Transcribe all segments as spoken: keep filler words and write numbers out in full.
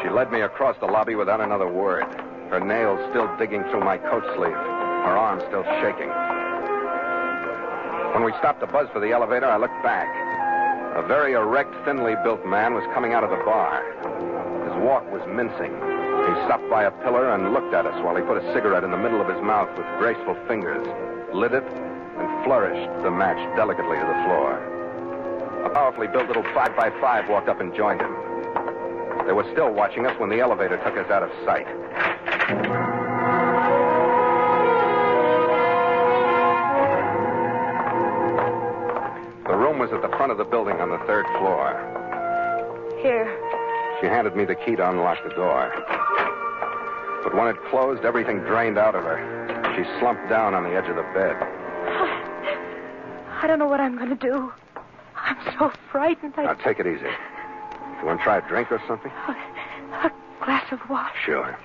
She led me across the lobby without another word, her nails still digging through my coat sleeve, her arm still shaking. When we stopped to buzz for the elevator, I looked back. A very erect, thinly built man was coming out of the bar. His walk was mincing. He stopped by a pillar and looked at us while he put a cigarette in the middle of his mouth with graceful fingers, lit it, and flourished the match delicately to the floor. A powerfully built little five by five walked up and joined him. They were still watching us when the elevator took us out of sight. The room was at the front of the building on the third floor. Here. She handed me the key to unlock the door. But when it closed, everything drained out of her. She slumped down on the edge of the bed. I, I don't know what I'm going to do. I'm so frightened. I... Now, take it easy. You want to try a drink or something? A, a glass of water. Sure.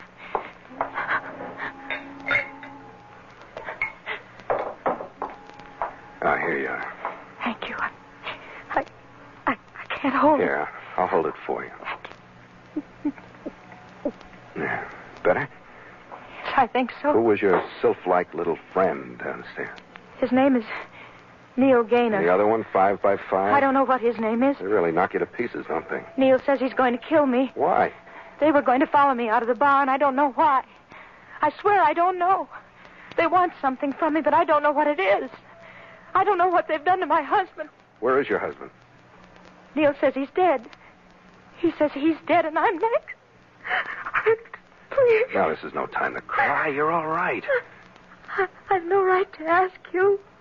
Ah, here you are. Thank you. I, I, I, I can't hold it. Here, I'll hold it for you. Yeah. Better? Yes, I think so. Who was your sylph-like little friend downstairs? His name is Neil Gaynor. The other one, five by five? I don't know what his name is. They really knock you to pieces, don't they? Neil says he's going to kill me. Why? They were going to follow me out of the bar, and I don't know why. I swear I don't know. They want something from me, but I don't know what it is. I don't know what they've done to my husband. Where is your husband? Neil says he's dead. He says he's dead, and I'm next. Please. Now, this is no time to cry. You're all right. I, I've no right to ask you.